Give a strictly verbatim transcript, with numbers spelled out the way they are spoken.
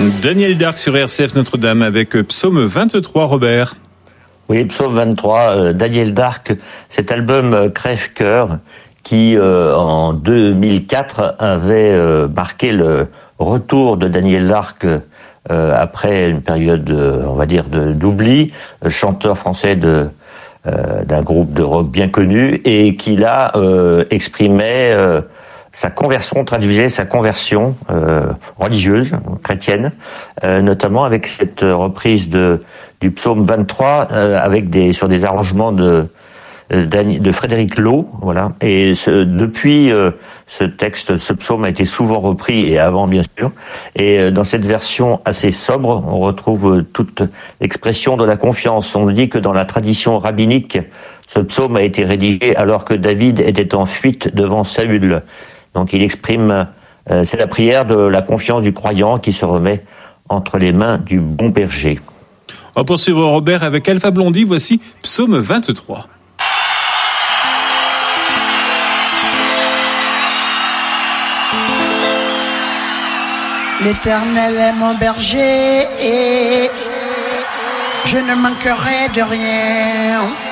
Daniel Darc sur R C F Notre-Dame avec Psaume vingt-trois, Robert. Oui, Psaume vingt-trois, euh, Daniel Darc, cet album euh, Crève-Cœur qui, euh, en deux mille quatre, avait euh, marqué le retour de Daniel Darc euh, après une période, euh, on va dire, de, d'oubli, euh, chanteur français de euh, d'un groupe de rock bien connu, et qui là euh, exprimait euh, sa conversion, traduisait sa conversion euh, religieuse, chrétienne, euh, notamment avec cette reprise de du psaume vingt-trois, euh, avec des sur des arrangements de de Frédéric Loh, voilà. Et ce, depuis euh, ce texte, ce psaume a été souvent repris, et avant bien sûr. Et euh, dans cette version assez sobre, on retrouve euh, toute l'expression de la confiance. On dit que dans la tradition rabbinique, ce psaume a été rédigé alors que David était en fuite devant Saül. Donc il exprime, euh, c'est la prière de la confiance du croyant qui se remet entre les mains du bon berger. On va poursuivre, Robert, avec Alpha Blondy. Voici Psaume vingt-trois. L'Éternel est mon berger et je ne manquerai de rien.